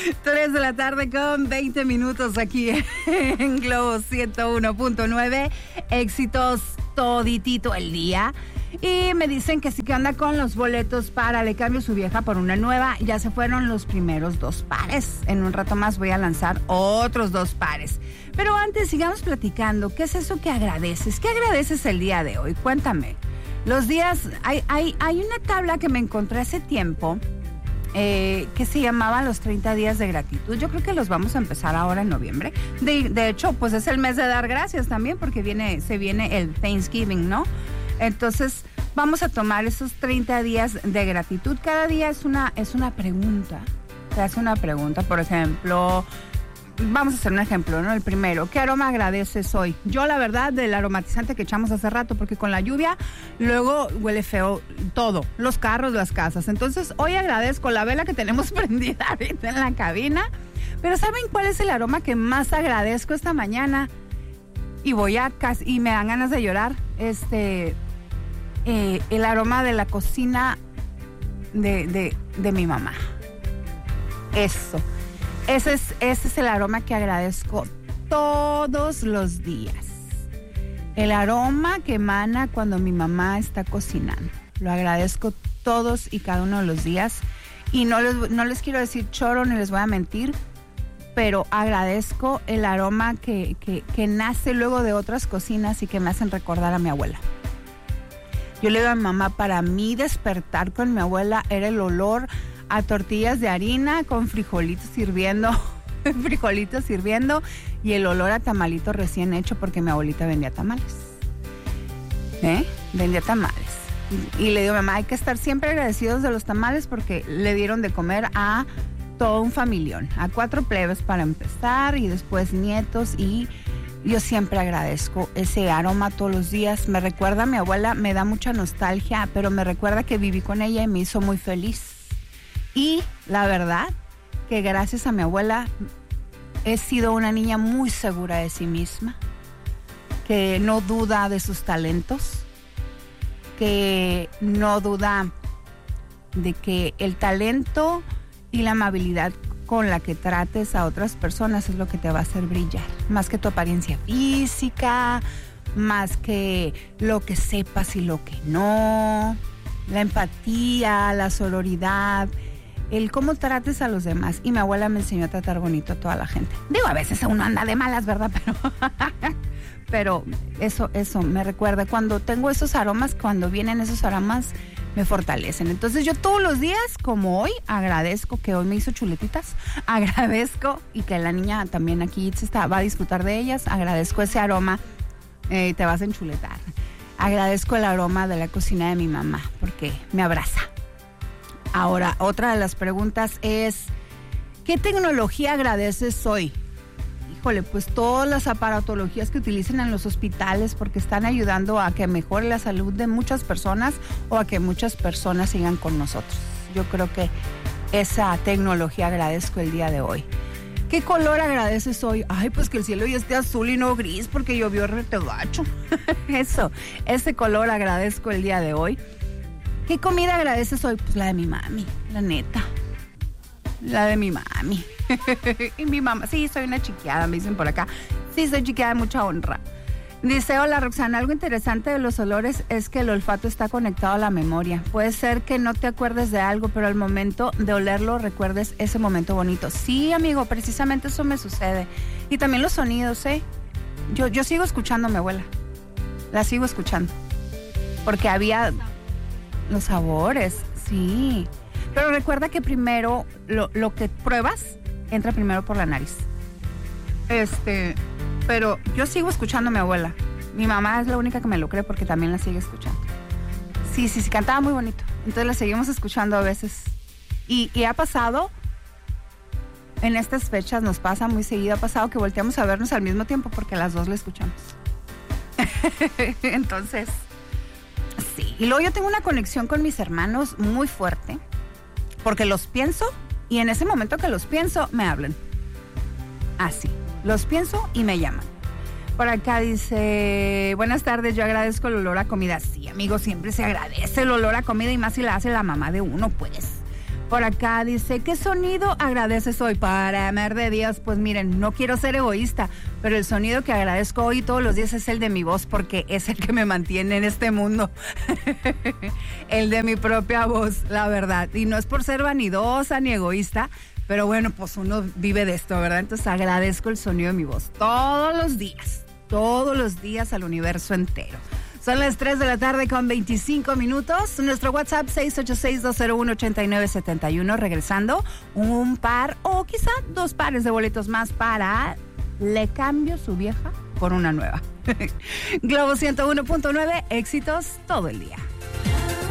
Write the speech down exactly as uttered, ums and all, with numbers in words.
tres de la tarde con veinte minutos aquí en Globo ciento uno punto nueve. Éxitos toditito el día. Y me dicen que sí que anda con los boletos para Le Cambio Su Vieja por una nueva. Ya se fueron los primeros dos pares. En un rato más voy a lanzar otros dos pares. Pero antes sigamos platicando. ¿Qué es eso que agradeces? ¿Qué agradeces el día de hoy? Cuéntame. Los días, hay, hay, hay una tabla que me encontré hace tiempo eh, que se llamaba los treinta días de gratitud. Yo creo que los vamos a empezar ahora en noviembre. De, de hecho, pues es el mes de dar gracias también porque viene, se viene el Thanksgiving, ¿no? Entonces, vamos a tomar esos treinta días de gratitud. Cada día es una, es una pregunta. Te hace una pregunta, por ejemplo... Vamos a hacer un ejemplo, ¿no? El primero, ¿qué aroma agradeces hoy? Yo, la verdad, del aromatizante que echamos hace rato, porque con la lluvia luego huele feo todo, los carros, las casas. Entonces, hoy agradezco la vela que tenemos prendida ahorita en la cabina. Pero ¿saben cuál es el aroma que más agradezco esta mañana? Y voy a casi, y me dan ganas de llorar. Este, eh, el aroma de la cocina de, de, de mi mamá. Eso. Ese es, ese es el aroma que agradezco todos los días. El aroma que emana cuando mi mamá está cocinando. Lo agradezco todos y cada uno de los días. Y no les, no les quiero decir choro, ni les voy a mentir, pero agradezco el aroma que, que, que nace luego de otras cocinas y que me hacen recordar a mi abuela. Yo le digo a mi mamá, para mí despertar con mi abuela era el olor a tortillas de harina con frijolitos hirviendo, frijolitos hirviendo y el olor a tamalito recién hecho porque mi abuelita vendía tamales. ¿Eh? Vendía tamales. Y, y le digo, mamá, hay que estar siempre agradecidos de los tamales porque le dieron de comer a todo un familión, a cuatro plebes para empezar y después nietos, y yo siempre agradezco ese aroma todos los días. Me recuerda a mi abuela, me da mucha nostalgia, pero me recuerda que viví con ella y me hizo muy feliz. Y la verdad que gracias a mi abuela he sido una niña muy segura de sí misma, que no duda de sus talentos, que no duda de que el talento y la amabilidad con la que trates a otras personas es lo que te va a hacer brillar, más que tu apariencia física, más que lo que sepas y lo que no, la empatía, la sororidad, el cómo trates a los demás. Y mi abuela me enseñó a tratar bonito a toda la gente. Digo, a veces uno anda de malas, ¿verdad? Pero, pero eso, eso me recuerda. Cuando tengo esos aromas, cuando vienen esos aromas, me fortalecen. Entonces yo todos los días, como hoy, agradezco que hoy me hizo chuletitas. Agradezco, y que la niña también aquí se está, va a disfrutar de ellas. Agradezco ese aroma. Eh, te vas a enchuletar. Agradezco el aroma de la cocina de mi mamá, porque me abraza. Ahora, otra de las preguntas es, ¿qué tecnología agradeces hoy? Híjole, pues todas las aparatologías que utilicen en los hospitales, porque están ayudando a que mejore la salud de muchas personas o a que muchas personas sigan con nosotros. Yo creo que esa tecnología agradezco el día de hoy. ¿Qué color agradeces hoy? Ay, pues que el cielo ya esté azul y no gris porque llovió rete gacho. Eso, ese color agradezco el día de hoy. ¿Qué comida agradeces hoy? Pues la de mi mami, la neta. La de mi mami. Y mi mamá, sí, soy una chiqueada, me dicen por acá. Sí, soy chiqueada de mucha honra. Dice, hola Roxana, algo interesante de los olores es que el olfato está conectado a la memoria. Puede ser que no te acuerdes de algo, pero al momento de olerlo recuerdes ese momento bonito. Sí, amigo, precisamente eso me sucede. Y también los sonidos, ¿eh? Yo, yo sigo escuchando a mi abuela. La sigo escuchando. Porque había... Los sabores, sí. Pero recuerda que primero, lo, lo que pruebas, entra primero por la nariz. Este, pero yo sigo escuchando a mi abuela. Mi mamá es la única que me lo cree porque también la sigue escuchando. Sí, sí, sí, cantaba muy bonito. Entonces la seguimos escuchando a veces. Y, y ha pasado, en estas fechas nos pasa muy seguido, ha pasado que volteamos a vernos al mismo tiempo porque las dos la escuchamos. Entonces... Sí, y luego yo tengo una conexión con mis hermanos muy fuerte, porque los pienso y en ese momento que los pienso me hablan. Así, los pienso y me llaman. Por acá dice, buenas tardes, yo agradezco el olor a comida. Sí, amigo, siempre se agradece el olor a comida y más si la hace la mamá de uno, pues. Por acá dice, ¿qué sonido agradeces hoy? Para amar de Dios, pues miren, no quiero ser egoísta, pero el sonido que agradezco hoy todos los días es el de mi voz, porque es el que me mantiene en este mundo. El de mi propia voz, la verdad. Y no es por ser vanidosa ni egoísta, pero bueno, pues uno vive de esto, ¿verdad? Entonces agradezco el sonido de mi voz todos los días, todos los días al universo entero. Son las tres de la tarde con veinticinco minutos. Nuestro WhatsApp seis ocho seis, dos cero uno, ocho nueve siete uno. Regresando, un par o quizá dos pares de boletos más para Le Cambio Su Vieja por una nueva. Globo ciento uno punto nueve, éxitos todo el día.